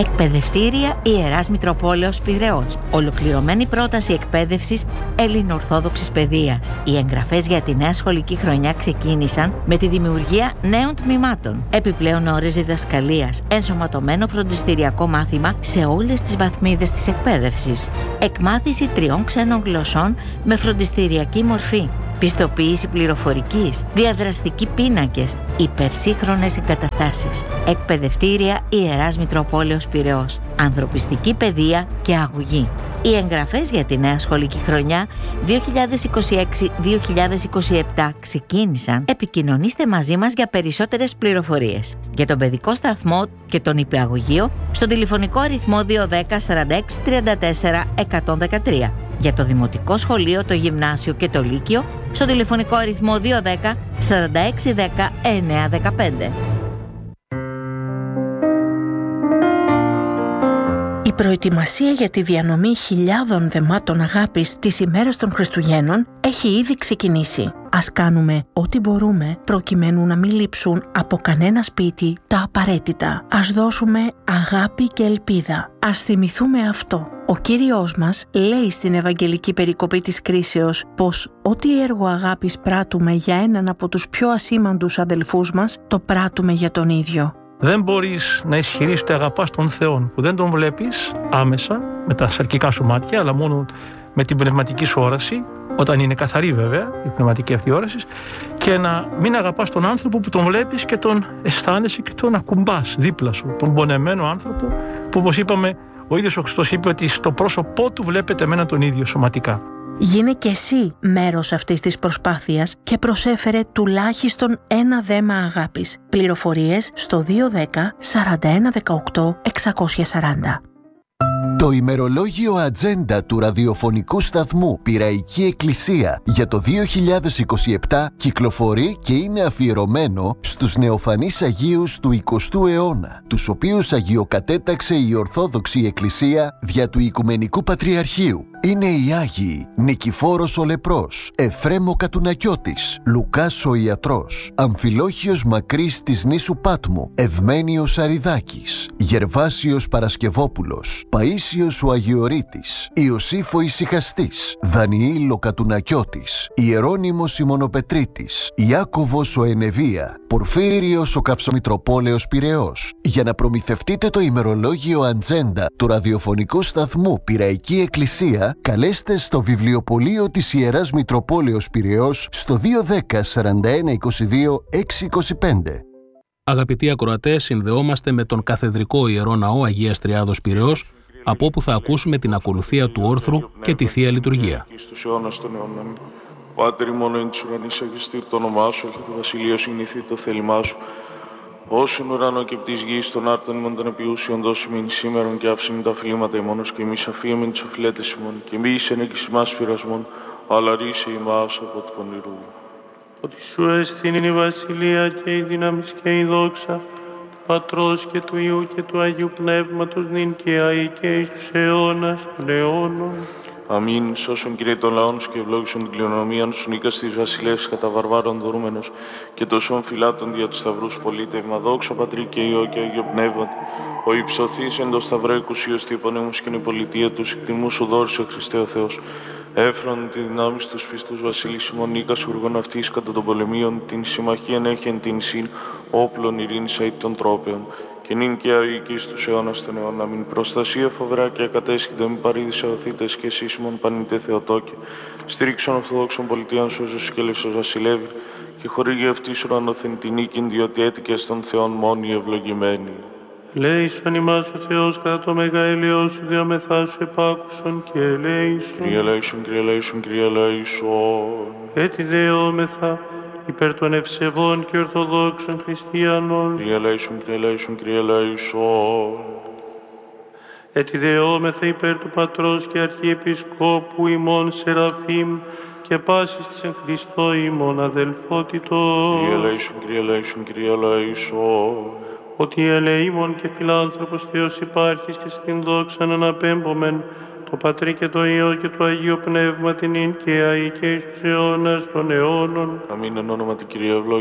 Εκπαιδευτήρια Ιεράς Μητροπόλεως Πειραιώς. Ολοκληρωμένη πρόταση εκπαίδευσης ελληνοορθόδοξης παιδείας. Οι εγγραφές για τη νέα σχολική χρονιά ξεκίνησαν με τη δημιουργία νέων τμήματων. Επιπλέον ώρες διδασκαλίας, ενσωματωμένο φροντιστηριακό μάθημα σε όλες τις βαθμίδες της εκπαίδευσης. Εκμάθηση 3 ξένων γλωσσών με φροντιστηριακή μορφή. Πιστοποίηση πληροφορικής, διαδραστικοί πίνακες, υπερσύγχρονες εγκαταστάσεις. Εκπαιδευτήρια Ιεράς Μητροπόλεως Πειραιώς. Ανθρωπιστική παιδεία και αγωγή. Οι εγγραφές για τη νέα σχολική χρονιά 2026-2027 ξεκίνησαν. Επικοινωνήστε μαζί μας για περισσότερες πληροφορίες. Για τον παιδικό σταθμό και τον υπηαγωγείο στο τηλεφωνικό αριθμό 210 46 34 113. Για το δημοτικό σχολείο, το γυμνάσιο και το λύκειο στο τηλεφωνικό αριθμό 210 46 10 915. Η προετοιμασία για τη διανομή χιλιάδων δεμάτων αγάπης τις ημέρες των Χριστουγέννων έχει ήδη ξεκινήσει. Ας κάνουμε ό,τι μπορούμε προκειμένου να μην λείψουν από κανένα σπίτι τα απαραίτητα. Ας δώσουμε αγάπη και ελπίδα. Ας θυμηθούμε αυτό. Ο Κύριος μας λέει στην Ευαγγελική περικοπή της κρίσεως πως ό,τι έργο αγάπης πράττουμε για έναν από τους πιο ασήμαντους αδελφούς μας, το πράττουμε για τον ίδιο. Δεν μπορείς να ισχυρείς ότι αγαπάς τον Θεό που δεν τον βλέπεις άμεσα με τα σαρκικά σου μάτια, αλλά μόνο με την πνευματική σου όραση, όταν είναι καθαρή βέβαια η πνευματική αυτή όραση, και να μην αγαπάς τον άνθρωπο που τον βλέπεις και τον αισθάνεσαι και τον ακουμπάς δίπλα σου, τον πονεμένο άνθρωπο που, όπως είπαμε, ο ίδιος ο Χριστός είπε ότι στο πρόσωπό του βλέπετε εμένα τον ίδιο σωματικά. Γίνε και εσύ μέρος αυτής της προσπάθειας και προσέφερε τουλάχιστον ένα δέμα αγάπης. Πληροφορίες στο 210 41 18 640. Το ημερολόγιο Ατζέντα του ραδιοφωνικού σταθμού Πειραϊκή Εκκλησία για το 2027 κυκλοφορεί και είναι αφιερωμένο στους νεοφανείς Αγίους του 20ου αιώνα, τους οποίους αγιοκατέταξε η Ορθόδοξη Εκκλησία δια του Οικουμενικού Πατριαρχείου. Είναι οι Άγιοι Νικηφόρος ο Λεπρός, Εφρέμ ο Κατουνακιώτης, Λουκάς ο Ιατρός, Αμφιλόχιος Μακρύς της νήσου Πάτμου, Ευμένιος Αριδάκης, Γερβάσιος Παρασκευόπουλος, Παΐσιος ο Αγιορείτης, Ιωσήφ ο Ησυχαστής, Δανιήλ ο Κατουνακιώτης, Ιερώνυμος η Μονοπετρίτης, Ιάκωβος ο Ενεβία, Πορφύριος ο Καυσομητροπόλεως Πειραιώς. Για να προμηθευτείτε το ημερολόγιο Ατζέντα του ραδιοφωνικού σταθμού Πειραϊκή Εκκλησία, καλέστε στο βιβλιοπωλείο της Ιεράς Μητροπόλεως Πειραιώς στο 210 41 22 625. Αγαπητοί ακροατές, συνδεόμαστε με τον Καθεδρικό Ιερό Ναό Αγίας Τριάδος Πειραιώς, από όπου θα ακούσουμε την ακολουθία του όρθρου και τη Θεία Λειτουργία. Πάτερ ημών εν της ουρανής αγιστήρ το όνομά σου, έρχεται το βασιλείο σου, γεννηθεί το θέλημά σου. Όσον ουρανό και πτής γης των άρτων ημών των επιούσιων δώσου μην σήμερον και άφησιν τα φιλήματα ημώνος και εμείς αφίεμεν τις αφιλέτες ημών και εμείς ενέκης ημάς πειρασμών, αλλά ρίσε ημάς από του πονηρού. Ότι σου εστίν η βασιλεία και η δύναμις και η δόξα του Πατρός και του Υιού και του Αγίου Πνεύματος νυν και αεί και εις τους αιώνας των αιώνων. Αμήν, σώσον Κύριε των λαών σου και ευλόγησον την κληρονομίαν σου, νίκας της βασιλεύς κατά βαρβάρων δωρούμενος και τόσων φυλάτων δια του σταυρούς πολίτευμα, δόξα Πατρί και Υιό και Αγίο Πνεύματι, ο υψωθής εν το σταυρό εκουσίως τι υπονέμους και η πολιτεία του, εκτιμού σου δόρισε ο Χριστέ ο Θεός. Έφρον τη δυνάμει στους πιστούς βασιλείς ημών νίκας ουργών αυτής κατά των πολεμίων, την συμμαχίαν έχει εν την συν, όπλων ειρήνης αϊ των τρόπεων. Και νυν και αεί και εις τους αιώνας των αιώνων. Αμήν. Προστασία φοβερά και ακατέσχυντα μη παρήδησε οθήτες και εσείς μον πανείτε Θεοτόκε. Στήριξον ορθοδόξων πολιτείαν σου και λευσος βασιλεύει και χορήγει αυτής ουρανόθεν την νίκην, διότι έτυχε στον Θεόν μόνοι ευλογημένοι. Ελέησον ημάς ο Θεός κατά το μεγαέλειό σου, διαμεθά σου επάκουσον και ελέησον. Κύριε ελέησον, Κύριε ελέησον, Κύριε ελέησον. Έτσι δεόμεθα υπέρ των ευσεβών και ορθοδόξων χριστιανών. Κύριε ελέησον, Κύριε ελέησον, Κύριε ελέησον. Έτσι δεόμεθα υπέρ του Πατρός και Αρχιεπισκόπου ημών Σεραφείμ και πάσης της εν Χριστώ ημών αδελφότητος. Κύριε ελέησον, Κύριε ελέησον, Κύριε ελέησον. Ότι ελεήμων και φιλάνθρωπος Θεός υπάρχεις και στην δόξα αναπέμπομεν το Πατρί και το Υιό και το Αγίο Πνεύμα την ειν και αεί και εις τους αιώνας των αιώνων. Αμήν εν όνομα την Κυρία ευλόγη.